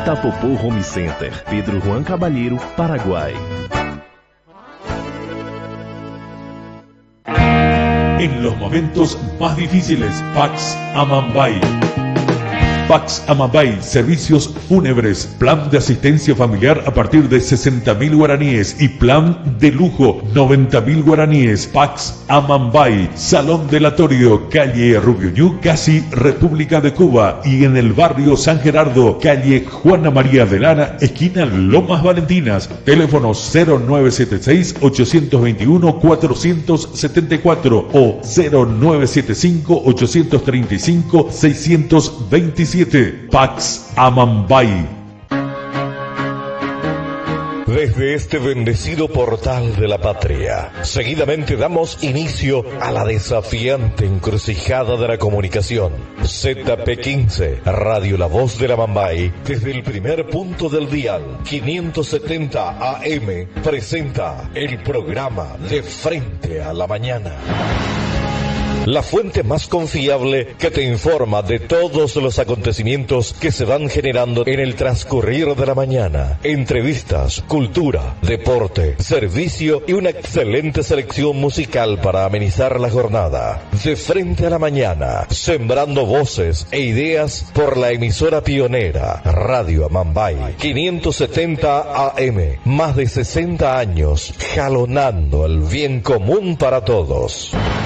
Itapopô Home Center, Pedro Juan Cabalheiro, Paraguay. En los momentos más difíciles, Pax Amambay. Pax Amambay, servicios fúnebres, plan de asistencia familiar a partir de 60.000 guaraníes y plan de lujo 90.000 guaraníes. Pax Amambay, Salón Delatorio, calle Rubio, casi República de Cuba, y en el barrio San Gerardo, calle Juana María de Lara, esquina Lomas Valentinas. Teléfono 0976-821-474 o 0975-835-627. Pax Amambay. Desde este bendecido portal de la patria, seguidamente damos inicio a la desafiante encrucijada de la comunicación. ZP15, Radio La Voz de la Amambay, desde el primer punto del dial, 570 AM, presenta el programa De Frente a la Mañana. La fuente más confiable que te informa de todos los acontecimientos que se van generando en el transcurrir de la mañana. Entrevistas, cultura, deporte, servicio y una excelente selección musical para amenizar la jornada. De Frente a la Mañana, sembrando voces e ideas por la emisora pionera, Radio Amambay, 570 AM, más de 60 años, jalonando el bien común para todos.